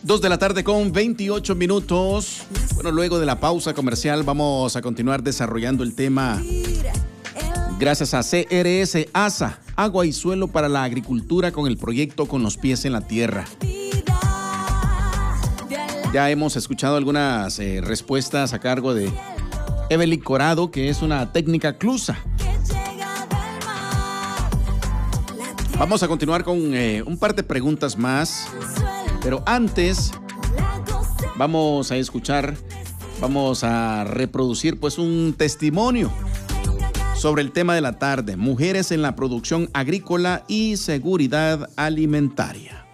2 de la tarde con 28 minutos. Bueno, luego de la pausa comercial vamos a continuar desarrollando el tema gracias a CRS ASA, Agua y Suelo para la Agricultura, con el proyecto Con los Pies en la Tierra. Ya hemos escuchado algunas respuestas a cargo de Evelyn Corado, que es una técnica clusa. Vamos a continuar con un par de preguntas más, pero antes vamos a reproducir pues un testimonio sobre el tema de la tarde: mujeres en la producción agrícola y seguridad alimentaria.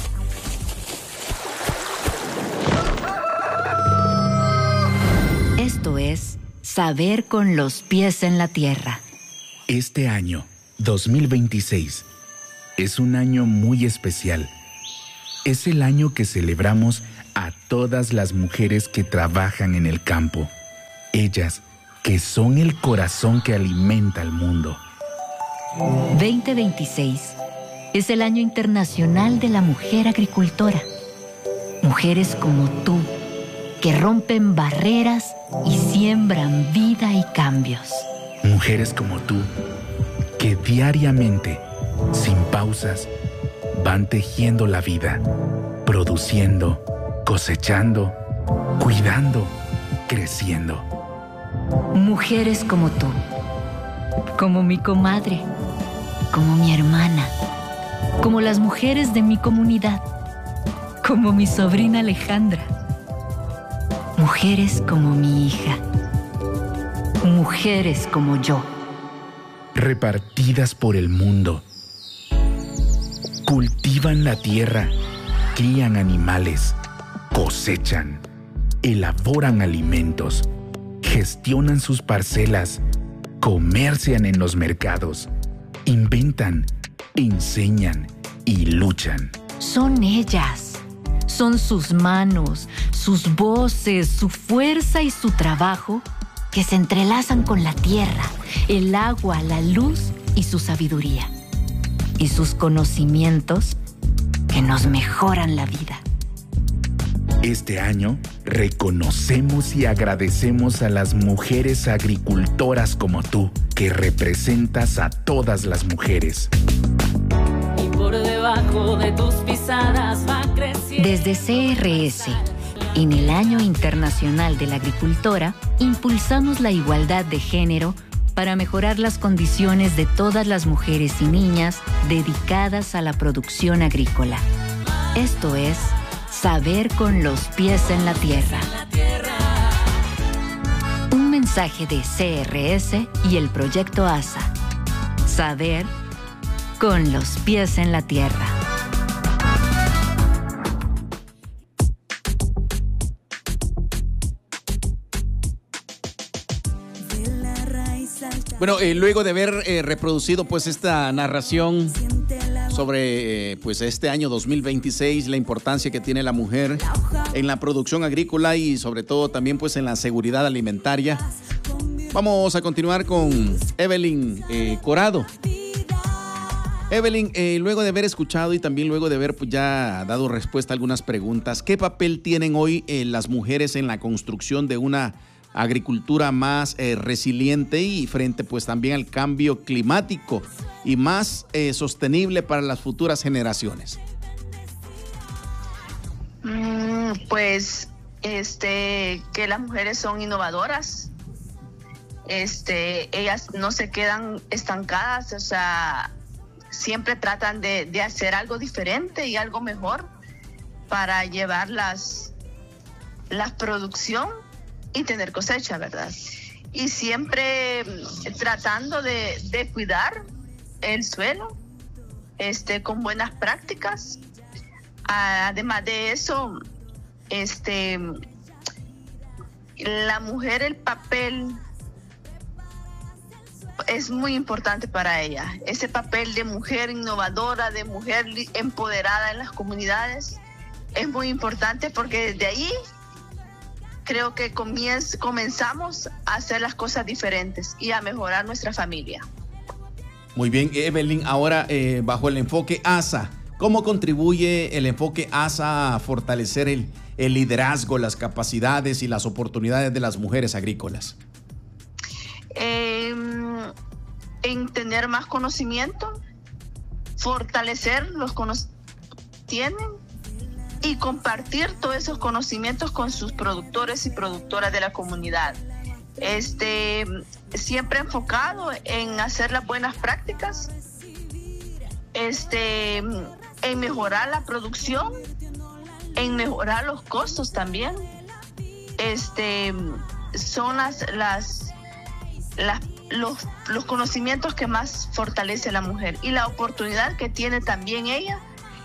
Esto es Saber con los Pies en la Tierra. Este año, 2026, es un año muy especial. Es el año que celebramos a todas las mujeres que trabajan en el campo. Ellas, que son el corazón que alimenta al mundo. 2026 es el año internacional de la mujer agricultora. Mujeres como tú, que rompen barreras y siembran vida y cambios. Mujeres como tú, que diariamente, sin pausas, van tejiendo la vida, produciendo, cosechando, cuidando, creciendo. Mujeres como tú, como mi comadre, como mi hermana, como las mujeres de mi comunidad, como mi sobrina Alejandra. Mujeres como mi hija, mujeres como yo. Repartidas por el mundo. Cultivan la tierra, crían animales, cosechan, elaboran alimentos, gestionan sus parcelas, comercian en los mercados, inventan, enseñan y luchan. Son ellas. Son sus manos, sus voces, su fuerza y su trabajo que se entrelazan con la tierra, el agua, la luz y su sabiduría. Y sus conocimientos que nos mejoran la vida. Este año reconocemos y agradecemos a las mujeres agricultoras como tú, que representas a todas las mujeres. Y por debajo de tus pisadas va creciendo. Desde CRS, en el Año Internacional de la Agricultora, impulsamos la igualdad de género para mejorar las condiciones de todas las mujeres y niñas dedicadas a la producción agrícola. Esto es Saber con los Pies en la Tierra. Un mensaje de CRS y el proyecto ASA. Saber con los pies en la tierra. Bueno, luego de haber reproducido pues esta narración sobre pues este año 2026, la importancia que tiene la mujer en la producción agrícola y sobre todo también pues en la seguridad alimentaria, vamos a continuar con Evelyn Corado. Evelyn, luego de haber escuchado y también luego de haber pues, ya dado respuesta a algunas preguntas, ¿qué papel tienen hoy las mujeres en la construcción de una agricultura más resiliente y frente pues también al cambio climático y más sostenible para las futuras generaciones? Pues que las mujeres son innovadoras, ellas no se quedan estancadas, o sea, siempre tratan de hacer algo diferente y algo mejor para llevar la producción y tener cosecha, ¿verdad? Y siempre tratando de cuidar el suelo, con buenas prácticas. Además de eso, la mujer, el papel es muy importante para ella. Ese papel de mujer innovadora, de mujer empoderada en las comunidades, es muy importante porque desde ahí creo que comenzamos a hacer las cosas diferentes y a mejorar nuestra familia. Muy bien, Evelyn, ahora bajo el enfoque ASA, ¿Cómo contribuye el enfoque ASA a fortalecer el liderazgo, las capacidades y las oportunidades de las mujeres agrícolas? En tener más conocimiento, fortalecer los conocimientos que tienen y compartir todos esos conocimientos con sus productores y productoras de la comunidad. Siempre enfocado en hacer las buenas prácticas, en mejorar la producción, en mejorar los costos también. Son los conocimientos que más fortalece a la mujer y la oportunidad que tiene también ella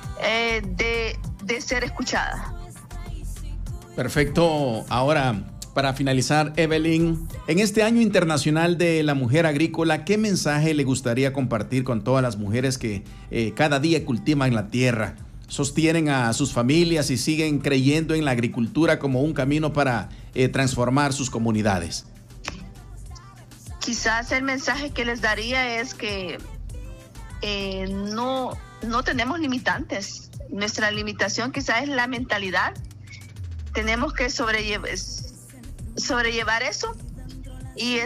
de ser escuchada. Perfecto. Ahora, para finalizar, Evelyn, en este Año Internacional de la Mujer Agrícola, ¿qué mensaje le gustaría compartir con todas las mujeres que cada día cultivan la tierra, sostienen a sus familias y siguen creyendo en la agricultura como un camino para transformar sus comunidades? Quizás el mensaje que les daría es que no tenemos limitantes. Nuestra limitación quizás es la mentalidad. Tenemos que sobrellevar eso y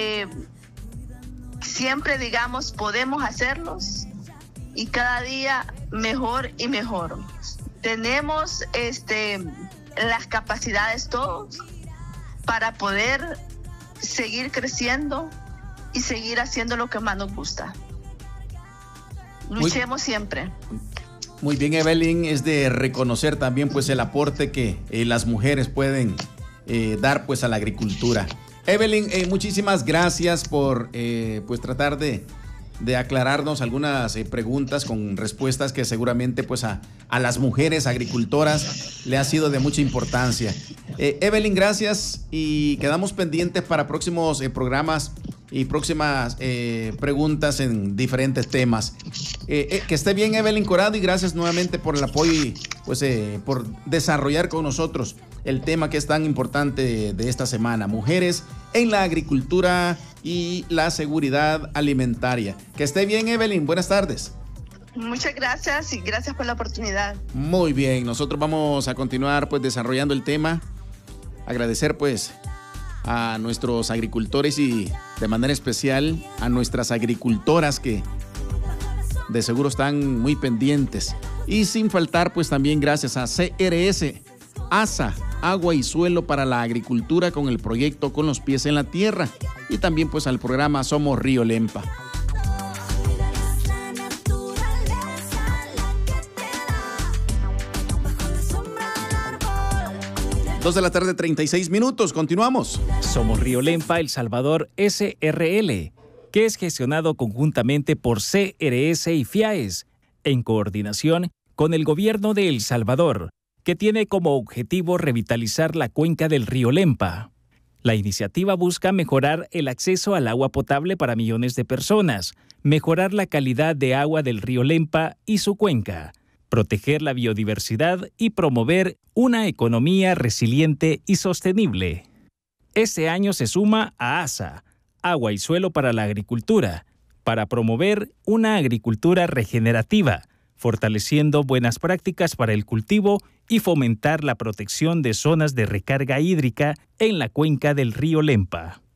siempre digamos podemos hacerlos y cada día mejor y mejor. Tenemos las capacidades todos para poder seguir creciendo y seguir haciendo lo que más nos gusta. Luchemos siempre. Muy bien, Evelyn, es de reconocer también pues el aporte que las mujeres pueden dar pues a la agricultura. Evelyn, muchísimas gracias por pues tratar de aclararnos algunas preguntas con respuestas que seguramente pues a las mujeres agricultoras le ha sido de mucha importancia. Evelyn, gracias y quedamos pendientes para próximos programas y próximas preguntas en diferentes temas. Que esté bien, Evelyn Corado, y gracias nuevamente por el apoyo y pues por desarrollar con nosotros el tema que es tan importante de esta semana: mujeres en la agricultura y la seguridad alimentaria. Que esté bien, Evelyn, buenas tardes. Muchas gracias y gracias por la oportunidad. Muy bien, nosotros vamos a continuar pues desarrollando el tema. Agradecer pues a nuestros agricultores y de manera especial a nuestras agricultoras que de seguro están muy pendientes. Y sin faltar pues también gracias a CRS, ASA, Agua y Suelo para la Agricultura, con el proyecto Con los Pies en la Tierra, y también pues al programa Somos Río Lempa. Dos de la tarde, 36 minutos. Continuamos. Somos Río Lempa El Salvador SRL, que es gestionado conjuntamente por CRS y FIAES, en coordinación con el gobierno de El Salvador, que tiene como objetivo revitalizar la cuenca del río Lempa. La iniciativa busca mejorar el acceso al agua potable para millones de personas, mejorar la calidad de agua del río Lempa y su cuenca, proteger la biodiversidad y promover una economía resiliente y sostenible. Este año se suma a ASA, Agua y Suelo para la Agricultura, para promover una agricultura regenerativa, fortaleciendo buenas prácticas para el cultivo y fomentar la protección de zonas de recarga hídrica en la cuenca del río Lempa.